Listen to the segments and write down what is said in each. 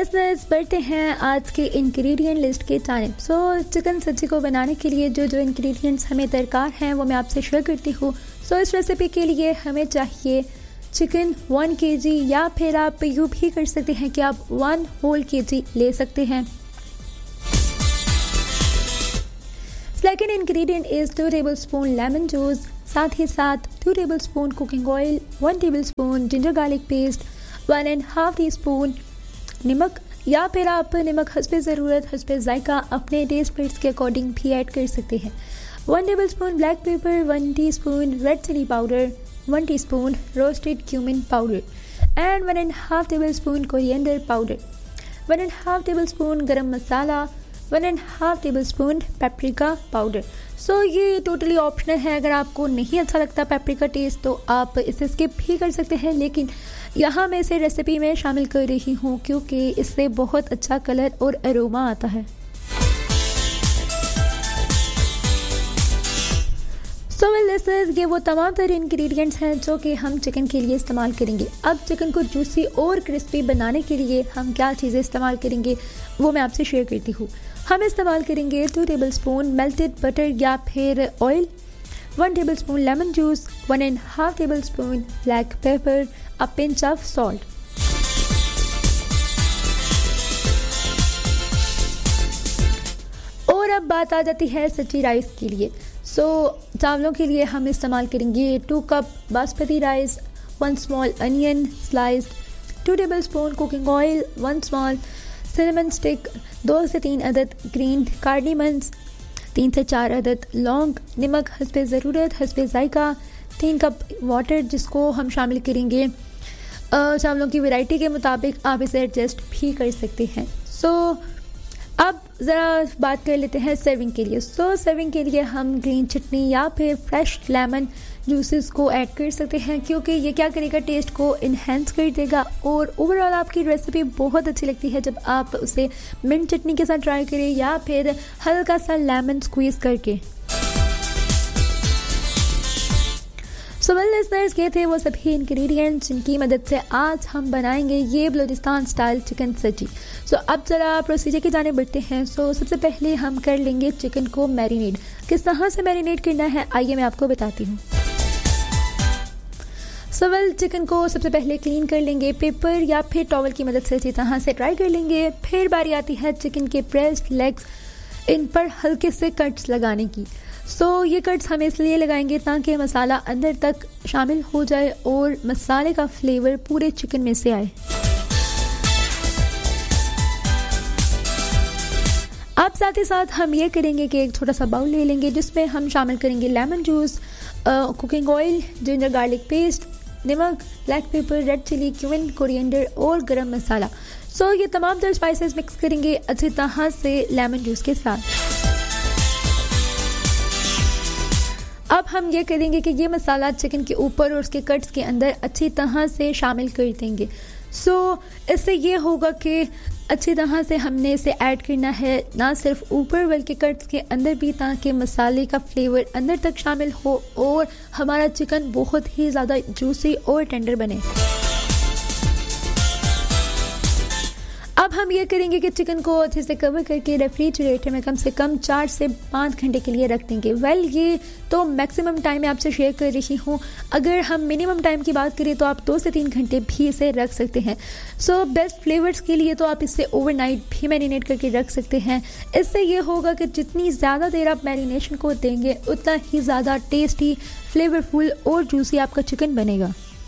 Listeners बढ़ते हैं आज के इंग्रेडिएंट लिस्ट के जानिब। चिकन सब्जी को बनाने के लिए जो जो इंग्रेडिएंट्स हमें दरकार हैं वो मैं आपसे शेयर करती हूँ। इस रेसिपी के लिए हमें चाहिए चिकन 1 kg, या फिर आप यूँ भी कर सकते हैं कि आप 1 whole kg ले सकते हैं। Second ingredient is 2 tablespoon lemon juice, साथ ही साथ 2 tablespoon cooking oil, 1 tablespoon ginger garlic paste, 1.5 teaspoon नमक, या फिर आप नमक हस्बे ज़रूरत हस्बे जायका अपने टेस्ट प्लेट्स के अकॉर्डिंग भी ऐड कर सकते हैं। 1 tablespoon black pepper, 1 teaspoon red chilli powder, 1 teaspoon roasted cumin powder and 1.5 tablespoon coriander powder, 1.5 tablespoon गरम मसाला, 1.5 tablespoon पेपरिका पाउडर। ये टोटली ऑप्शनल है। अगर आपको नहीं अच्छा लगता पेपरिका टेस्ट तो आप इसे स्किप भी कर सकते हैं, लेकिन यहाँ मैं इसे रेसिपी में शामिल कर रही हूँ क्योंकि इससे बहुत अच्छा कलर और अरोमा आता है। ये वो तमाम तरह इंग्रेडिएंट्स हैं जो कि हम चिकन के लिए इस्तेमाल करेंगे। अब चिकन को जूसी और क्रिस्पी बनाने के लिए हम क्या चीज़ें इस्तेमाल करेंगे वो मैं आपसे शेयर करती हूँ। हम इस्तेमाल करेंगे 2 tablespoon मेल्टेड बटर या फिर oil, 1 tablespoon lemon juice, 1.5 tablespoon black pepper, a pinch of salt. और अब बात आ जाती है सच्ची राइस के लिए। चावलों के लिए हम इस्तेमाल करेंगे 2 cup basmati rice, 1 small onion sliced, 2 tablespoon cooking oil, 1 small cinnamon stick, 2 से 3 अदद ग्रीन कार्डिमन्स, 3 से 4 अदद लौंग, नमक हस्बे ज़रूरत हस्बे जायका, 3 कप वाटर जिसको हम शामिल करेंगे चावलों की वैरायटी के मुताबिक आप इसे एडजस्ट भी कर सकते हैं। अब ज़रा बात कर लेते हैं सर्विंग के लिए। सर्विंग के लिए हम ग्रीन चटनी या फिर फ्रेश लेमन जूसेस को ऐड कर सकते हैं क्योंकि ये क्या करेगा, टेस्ट को इन्हेंस कर देगा और ओवरऑल आपकी रेसिपी बहुत अच्छी लगती है जब आप उसे मिंट चटनी के साथ ट्राई करें या फिर हल्का सा लेमन स्क्वीज़ करके। लिसनर्स ये थे वो सभी इंग्रेडिएंट्स जिनकी मदद से आज हम बनाएंगे ये बलूचिस्तान स्टाइल चिकन सब्जी। अब जरा प्रोसीजर की जाने बढ़ते हैं। सबसे पहले हम कर लेंगे चिकन को मैरिनेट। किस तरह से मैरिनेट करना है आइए मैं आपको बताती हूँ। चिकन को सबसे पहले क्लीन कर लेंगे, पेपर या फिर टॉवल की मदद से अच्छी तरह से ड्राई कर लेंगे। फिर बारी आती है चिकन के ब्रेस्ट, लेग्स, इन पर हल्के से कट्स लगाने की। ये कट्स हम इसलिए लगाएंगे ताकि मसाला अंदर तक शामिल हो जाए और मसाले का फ्लेवर पूरे चिकन में से आए। अब साथ ही साथ हम ये करेंगे कि एक छोटा सा बाउल ले लेंगे जिसमें हम शामिल करेंगे lemon juice, cooking oil, ginger garlic paste, नमक, black pepper, red chilli, cumin, coriander और गरम मसाला। ये तमाम तरह स्पाइसेस मिक्स करेंगे अच्छी तरह से लेमन जूस के साथ। अब हम ये करेंगे कि ये मसाला चिकन के ऊपर और उसके कट्स के अंदर अच्छी तरह से शामिल कर देंगे। इससे ये होगा कि अच्छी तरह से हमने इसे ऐड करना है ना सिर्फ ऊपर बल्कि कट्स के अंदर भी, ताकि मसाले का फ्लेवर अंदर तक शामिल हो और हमारा चिकन बहुत ही ज़्यादा जूसी और टेंडर बने। अब हम ये करेंगे कि चिकन को अच्छे से कवर करके रेफ्रिजरेटर में कम से कम 4 से 5 घंटे के लिए रख देंगे। ये तो मैक्सिमम टाइम मैं आपसे शेयर कर रही हूँ। अगर हम मिनिमम टाइम की बात करें तो आप 2 से 3 घंटे भी इसे रख सकते हैं। बेस्ट फ्लेवर्स के लिए तो आप इसे ओवरनाइट भी मैरिनेट करके रख सकते हैं। इससे ये होगा कि जितनी ज़्यादा देर आप मैरिनेशन को देंगे उतना ही ज़्यादा टेस्टी, फ्लेवरफुल और जूसी आपका चिकन बनेगा।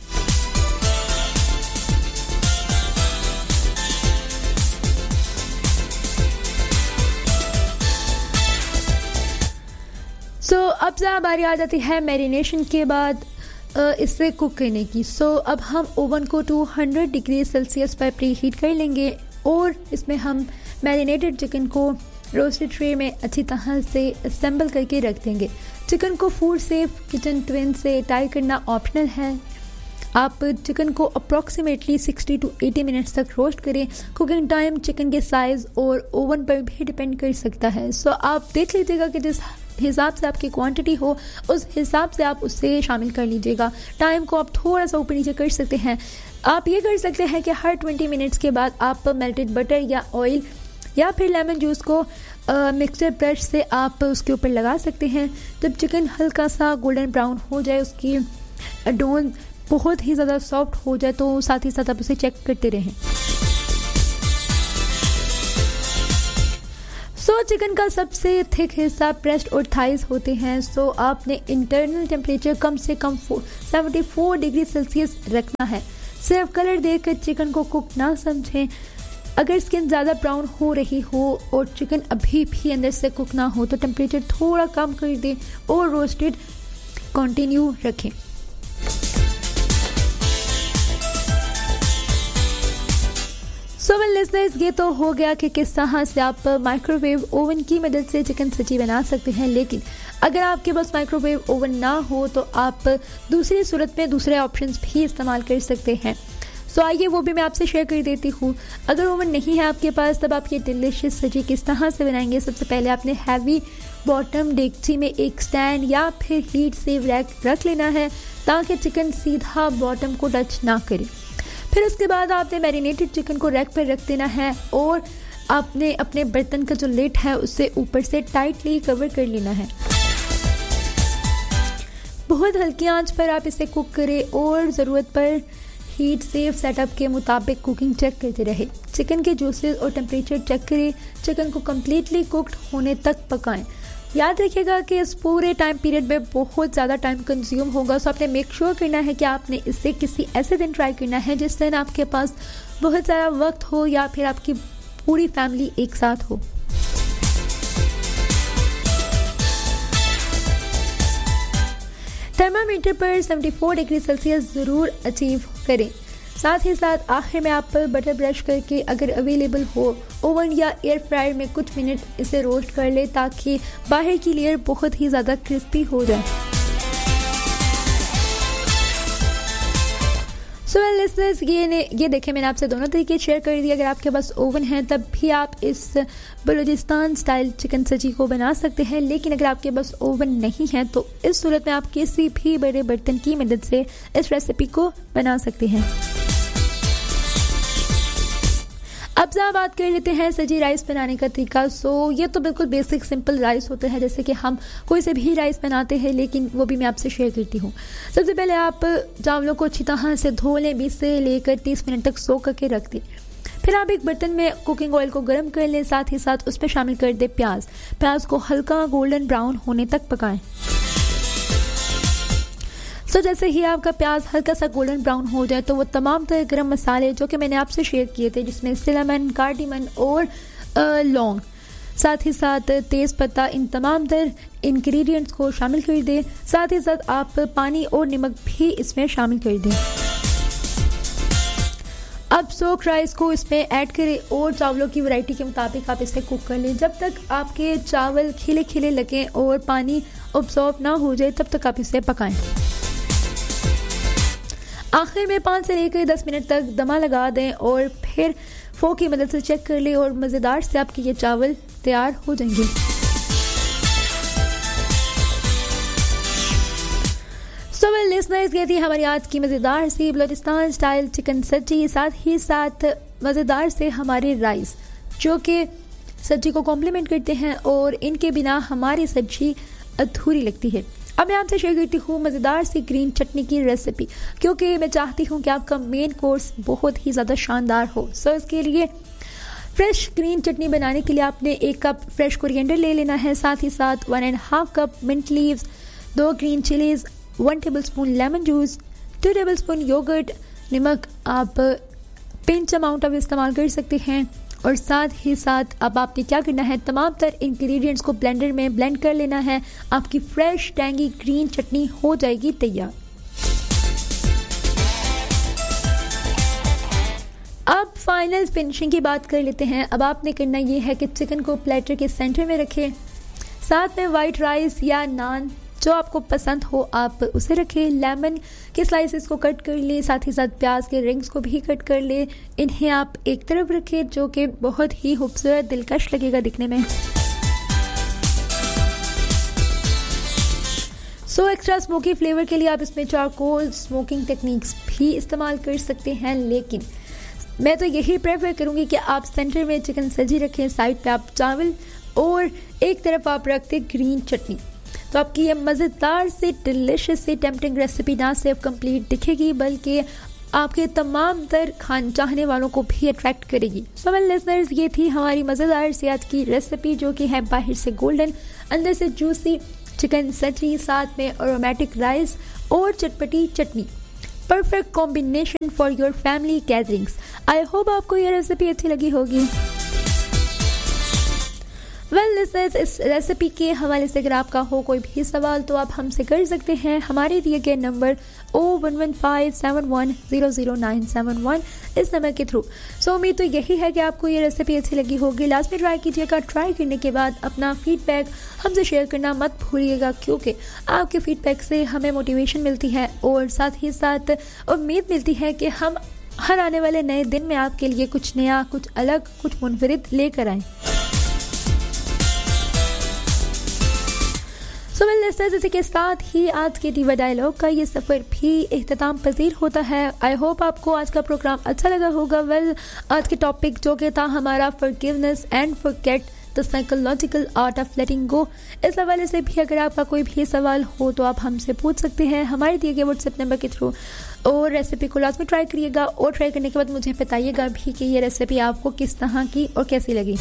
अब जहाँ बारी आ जाती है मैरिनेशन के बाद इसे कुक करने की। अब हम ओवन को 200 डिग्री सेल्सियस पर प्री हीट कर लेंगे और इसमें हम मैरिनेटेड चिकन को रोस्टेड ट्रे में अच्छी तरह से असेंबल करके रख देंगे। चिकन को फूड सेफ किचन ट्विन से टाई करना ऑप्शनल है। आप चिकन को अप्रॉक्सीमेटली 60 to 80 मिनट्स तक रोस्ट करें। कुकिंग टाइम चिकन के साइज़ और ओवन पर भी डिपेंड कर सकता है। आप देख लीजिएगा कि जिस हिसाब से आपकी क्वांटिटी हो उस हिसाब से आप उससे शामिल कर लीजिएगा। टाइम को आप थोड़ा सा ऊपर नीचे कर सकते हैं। आप ये कर सकते हैं कि हर 20 मिनट्स के बाद आप मेल्टेड बटर या ऑयल या फिर लेमन जूस को मिक्सर ब्रश से आप उसके ऊपर लगा सकते हैं। जब चिकन हल्का सा गोल्डन ब्राउन हो जाए, उसकी डो बहुत ही ज़्यादा सॉफ्ट हो जाए, तो साथ ही साथ आप उसे चेक करते रहें। चिकन का सबसे थिक हिस्सा ब्रेस्ट और थाइज होते हैं। आपने इंटरनल टेम्परेचर कम से कम 74 डिग्री सेल्सियस रखना है। सिर्फ कलर देखकर चिकन को कुक ना समझें। अगर स्किन ज़्यादा ब्राउन हो रही हो और चिकन अभी भी अंदर से कुक ना हो तो टेम्परेचर थोड़ा कम कर दें और रोस्टेड कंटिन्यू रखें। लिस्टर्स, ये तो हो गया कि किस तरह से आप माइक्रोवेव ओवन की मदद से चिकन सची बना सकते हैं। लेकिन अगर आपके पास माइक्रोवेव ओवन ना हो तो आप दूसरी सूरत में दूसरे ऑप्शंस भी इस्तेमाल कर सकते हैं। आइए वो भी मैं आपसे शेयर कर देती हूँ। अगर ओवन नहीं है आपके पास तब आप ये डिलिशियस सची किस तरह से बनाएंगे। सबसे पहले आपने हैवी बॉटम डेगची में एक स्टैंड या फिर हीट सेव रैक रख लेना है ताकि चिकन सीधा बॉटम को टच ना करे। फिर उसके बाद आपने मैरिनेटेड चिकन को रैक पर रख देना है और आपने अपने बर्तन का जो लिड है उससे ऊपर से टाइटली कवर कर लेना है। बहुत हल्की आंच पर आप इसे कुक करें और ज़रूरत पर हीट सेव सेटअप के मुताबिक कुकिंग चेक करते रहे। चिकन के जूसेस और टेम्परेचर चेक करें। चिकन को कम्प्लीटली कुक्ड होने तक पकाएं। याद रखिएगा कि इस पूरे टाइम पीरियड में बहुत ज़्यादा टाइम कंज्यूम होगा। आपने मेक श्योर करना है कि आपने इसे किसी ऐसे दिन ट्राई करना है जिस दिन आपके पास बहुत ज़्यादा वक्त हो या फिर आपकी पूरी फैमिली एक साथ हो। थर्मामीटर पर 74 डिग्री सेल्सियस ज़रूर अचीव करें। साथ ही साथ आखिर में आप बटर ब्रश करके अगर अवेलेबल हो ओवन या एयर फ्रायर में कुछ मिनट इसे रोस्ट कर ले ताकि बाहर की लेयर बहुत ही ज़्यादा क्रिस्पी हो जाए। लिस्टर्स, ये देखें मैंने आपसे दोनों तरीके शेयर कर दिए। अगर आपके पास ओवन है तब भी आप इस बलूचिस्तान स्टाइल चिकन सची को बना सकते हैं। लेकिन अगर आपके पास ओवन नहीं है तो इस सूरत में आप किसी भी बड़े बर्तन की मदद से इस रेसिपी को बना सकते हैं। अब जरा बात कर लेते हैं सजी राइस बनाने का तरीका। ये तो बिल्कुल बेसिक सिंपल राइस होते हैं जैसे कि हम कोई से भी राइस बनाते हैं, लेकिन वो भी मैं आपसे शेयर करती हूँ। सबसे पहले आप चावलों को अच्छी तरह से धो लें, 20 से लेकर 30 मिनट तक सोक करके रख दें। फिर आप एक बर्तन में कुकिंग ऑयल को गर्म कर लें। साथ ही साथ उस पर शामिल कर दें प्याज को हल्का गोल्डन ब्राउन होने तक पकाएं। जैसे ही आपका प्याज हल्का सा गोल्डन ब्राउन हो जाए तो वो तमाम तरह गरम मसाले जो कि मैंने आपसे शेयर किए थे, जिसमें सिनेमन, कार्डिमन और लौंग, साथ ही साथ तेज पत्ता, इन तमाम तर इंग्रेडिएंट्स को शामिल कर दें। साथ ही साथ आप पानी और नमक भी इसमें शामिल कर दें। अब सोक राइस को इसमें ऐड करें और चावलों की वैरायटी के मुताबिक आप इसे कुक कर लें। जब तक आपके चावल खिले खिले लगें और पानी ऑब्जॉर्ब ना हो जाए तब तक आप इसे पकाएं। आखिर में 5 से लेकर 10 मिनट तक दमा लगा दें और फिर फोक की मदद से चेक कर लें और मज़ेदार से आपके ये चावल तैयार हो जाएंगे। लिस्टर्स, ये थी हमारी आज की मज़ेदार सी बलूचिस्तान स्टाइल चिकन सब्जी, साथ ही साथ मज़ेदार से हमारे राइस जो कि सब्जी को कॉम्प्लीमेंट करते हैं और इनके बिना हमारी सब्जी अधूरी लगती है। अब मैं आपसे शेयर करती हूँ मज़ेदार सी ग्रीन चटनी की रेसिपी, क्योंकि मैं चाहती हूँ कि आपका मेन कोर्स बहुत ही ज़्यादा शानदार हो। इसके लिए फ्रेश ग्रीन चटनी बनाने के लिए आपने 1 कप फ्रेश कोरिएंडर ले लेना है। साथ ही साथ 1.5 cup mint leaves, 2 green chillies, 1 tablespoon lemon juice, 2 tablespoon yogurt, नमक आप पिंच अमाउंट ऑफ इस्तेमाल कर सकते हैं। और साथ ही साथ अब आपने क्या करना है, तमाम तर इंग्रेडिएंट्स को ब्लेंडर में ब्लेंड कर लेना है। आपकी फ्रेश टैंगी ग्रीन चटनी हो जाएगी तैयार। अब फाइनल फिनिशिंग की बात कर लेते हैं। अब आपने करना ये है कि चिकन को प्लेटर के सेंटर में रखें, साथ में वाइट राइस या नान जो आपको पसंद हो आप उसे रखें। लेमन के स्लाइसेस को कट कर लें, साथ ही साथ प्याज के रिंग्स को भी कट कर लें। इन्हें आप एक तरफ रखें जो कि बहुत ही खूबसूरत दिलकश लगेगा दिखने में। सो एक्स्ट्रा स्मोकी फ्लेवर के लिए आप इसमें चारकोल स्मोकिंग टेक्निक्स भी इस्तेमाल कर सकते हैं, लेकिन मैं तो यही प्रेफर करूँगी कि आप सेंटर में चिकन सब्जी रखें, साइड पे आप चावल और एक तरफ आप रखते ग्रीन चटनी। तो आपकी ये मज़ेदार से डिलिशियस से टेम्पटिंग रेसिपी ना सिर्फ कंप्लीट दिखेगी बल्कि आपके तमाम तर खान चाहने वालों को भी अट्रैक्ट करेगी। सो वेल लिसनर्स, ये थी हमारी मज़ेदार से आज की रेसिपी जो कि है बाहर से गोल्डन अंदर से जूसी चिकन सब्जी, साथ में अरोमेटिक राइस और चटपटी चटनी। Perfect combination for your family gatherings. I hope आपको ये रेसिपी अच्छी लगी होगी। वेल लिसनर्स, इस रेसिपी के हवाले से अगर आपका हो कोई भी सवाल तो आप हमसे कर सकते हैं हमारे दिए गए नंबर 011571000971 इस नंबर के थ्रू। सो उम्मीद तो यही है कि आपको ये रेसिपी अच्छी लगी होगी। लास्ट में ट्राई कीजिएगा, ट्राई करने के बाद अपना फीडबैक हमसे शेयर करना मत भूलिएगा, क्योंकि आपके फीडबैक से हमें मोटिवेशन मिलती है और साथ ही साथ उम्मीद मिलती है कि हम हर आने वाले नए दिन में आपके लिए कुछ नया, कुछ अलग, कुछ मुनफरिद लेकर आएँ। सो वेल लिसनर्स, इसी के साथ ही आज के डीवा डायलॉग का ये सफ़र भी इख्तिताम पजीर होता है। आई होप आपको आज का प्रोग्राम अच्छा लगा होगा। वेल आज के टॉपिक जो कि था हमारा forgiveness and forget the psychological art of letting गो, इस हवाले से भी अगर आपका कोई भी सवाल हो तो आप हमसे पूछ सकते हैं हमारे दिए गए व्हाट्सएप नंबर के थ्रू। और रेसिपी को लास्ट में ट्राई करिएगा और ट्राई करने के बाद मुझे बताइएगा भी कि ये रेसिपी आपको किस तरह की और कैसी लगी।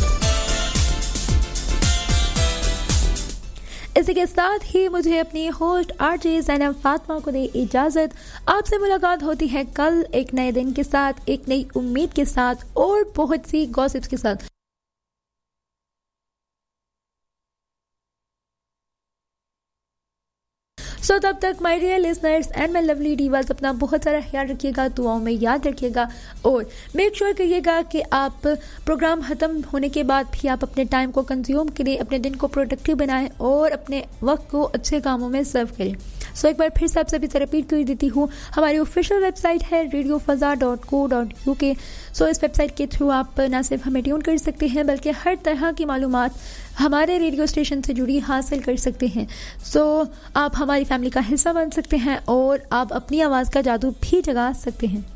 इसी के साथ ही मुझे अपनी होस्ट आरजे ज़ैनब फातिमा को दे इजाज़त। आपसे मुलाकात होती है कल एक नए दिन के साथ, एक नई उम्मीद के साथ और बहुत सी गॉसिप्स के साथ। सो तब तक my dear listeners and my lovely डीवास, अपना बहुत सारा ख्याल रखिएगा, दुआओं में याद रखिएगा और मेक श्योर करिएगा कि आप प्रोग्राम ख़त्म होने के बाद भी आप अपने टाइम को कंज्यूम करें, अपने दिन को प्रोडक्टिव बनाएं और अपने वक्त को अच्छे कामों में सर्व करें। सो एक बार फिर से आप सभी से रिपीट कर देती हूँ, हमारी ऑफिशियल वेबसाइट है radiofazza.co.uk। सो इस वेबसाइट के थ्रू आप न सिर्फ हमें ट्यून कर सकते हैं बल्कि हर तरह की मालूमात हमारे रेडियो स्टेशन से जुड़ी हासिल कर सकते हैं। सो आप हमारी फैमिली का हिस्सा बन सकते हैं और आप अपनी आवाज़ का जादू भी जगा सकते हैं।